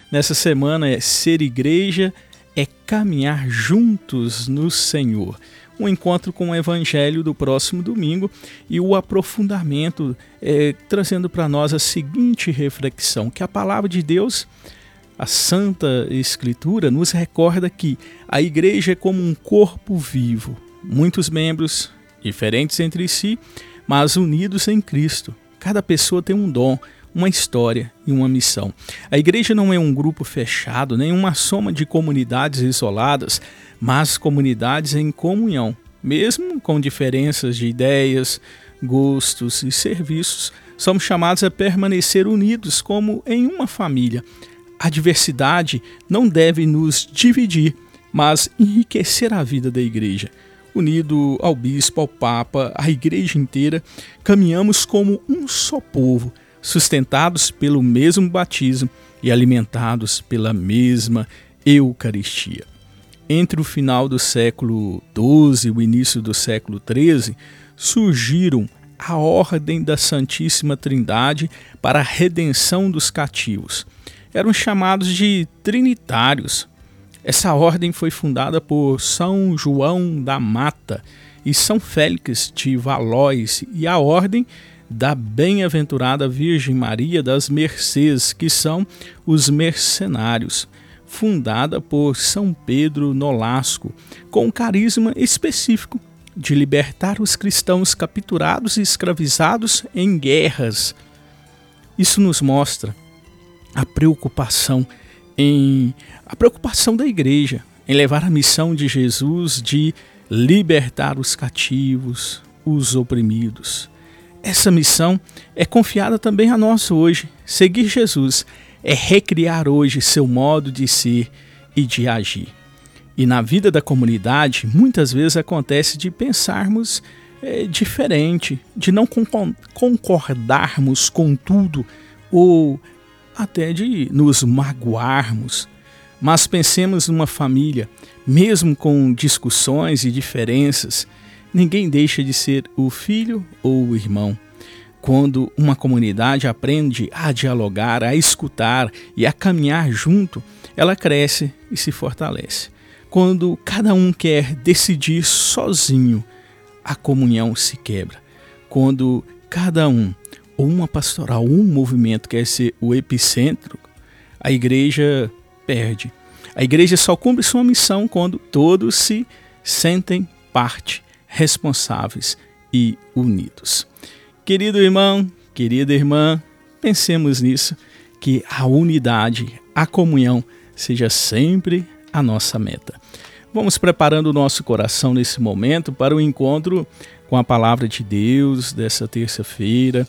nessa semana é ser igreja, é caminhar juntos no Senhor. Um encontro com o Evangelho do próximo domingo e o aprofundamento trazendo para nós a seguinte reflexão, que a palavra de Deus, a Santa Escritura, nos recorda que a igreja é como um corpo vivo, muitos membros diferentes entre si, mas unidos em Cristo. Cada pessoa tem um dom, uma história e uma missão. A igreja não é um grupo fechado, nem uma soma de comunidades isoladas, mas comunidades em comunhão. Mesmo com diferenças de ideias, gostos e serviços, somos chamados a permanecer unidos como em uma família. A diversidade não deve nos dividir, mas enriquecer a vida da igreja. Unido ao bispo, ao papa, à igreja inteira, caminhamos como um só povo, sustentados pelo mesmo batismo e alimentados pela mesma Eucaristia. Entre o final do século XII e o início do século XIII, surgiram a Ordem da Santíssima Trindade para a redenção dos cativos. Eram chamados de trinitários. Essa ordem foi fundada por São João da Mata e São Félix de Valois e a Ordem da Bem-aventurada Virgem Maria das Mercês, que são os mercenários, fundada por São Pedro Nolasco, com um carisma específico de libertar os cristãos capturados e escravizados em guerras. Isso nos mostra a preocupação da igreja em levar a missão de Jesus de libertar os cativos, os oprimidos. Essa missão é confiada também a nós hoje. Seguir Jesus é recriar hoje seu modo de ser e de agir. E na vida da comunidade, muitas vezes acontece de pensarmos diferente, de não concordarmos com tudo ou até de nos magoarmos. Mas pensemos numa família, mesmo com discussões e diferenças, ninguém deixa de ser o filho ou o irmão. Quando uma comunidade aprende a dialogar, a escutar e a caminhar junto, ela cresce e se fortalece. Quando cada um quer decidir sozinho, a comunhão se quebra. Quando cada um, ou uma pastoral, um movimento quer ser o epicentro, a igreja perde. A igreja só cumpre sua missão quando todos se sentem parte, responsáveis e unidos. Querido irmão, querida irmã, pensemos nisso, que a unidade, a comunhão seja sempre a nossa meta. Vamos preparando o nosso coração nesse momento para o encontro com a palavra de Deus dessa terça-feira,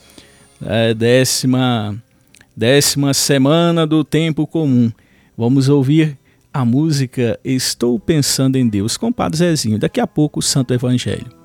décima semana do tempo comum. Vamos ouvir a música Estou Pensando em Deus com o Padre Zezinho. Daqui a pouco o Santo Evangelho.